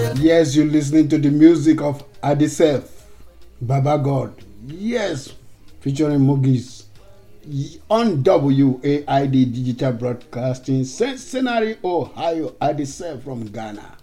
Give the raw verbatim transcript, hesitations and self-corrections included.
Yes, you're listening to the music of Adisef, Baba God. Yes, featuring Mogis on W A I D Digital Broadcasting, Cincinnati, Ohio. Adisef from Ghana.